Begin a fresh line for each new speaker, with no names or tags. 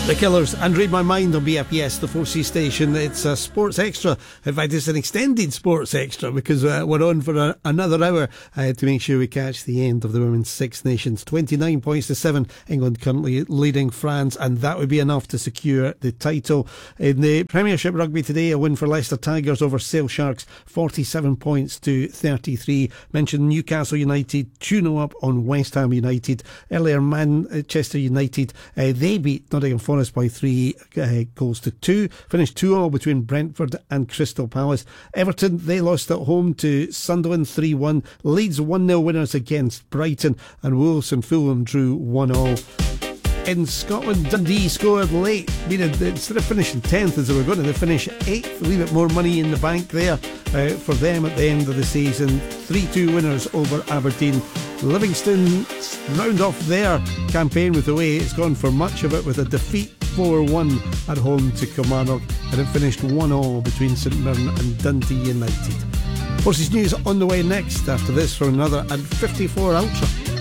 The Killers and Read My Mind on BFBS, the 4C station. It's a Sports Extra. In fact, it's an extended Sports Extra because we're on for another hour to make sure we catch the end of the Women's Six Nations. 29 points to 7. England currently leading France, and that would be enough to secure the title. In the Premiership Rugby today, a win for Leicester Tigers over Sale Sharks, 47 points to 33. Mentioned Newcastle United 2-0 up on West Ham United. Earlier, Manchester United, they beat Nottingham Forest by 3 goals to 2. Finished 2-2 between Brentford and Crystal Palace. Everton, they lost at home to Sunderland 3-1. Leeds 1-0 winners against Brighton, and Wolves and Fulham drew 1-1. In Scotland, Dundee scored late, meaning that instead of finishing 10th as they were going to, they finish 8th. A little bit more money in the bank there for them at the end of the season. 3-2 winners over Aberdeen. Livingston round off their campaign with the way it's gone for much of it with a defeat 4-1 at home to Kilmarnock, and it finished 1-1 between St Mirren and Dundee United. Horses News on the way next after this from another at 54 Ultra.